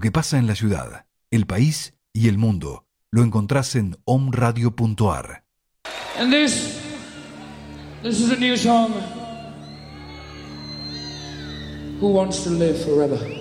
que pasa en la ciudad, el país y el mundo lo encontrás en omradio.ar. And this is a new song. Who wants to live forever?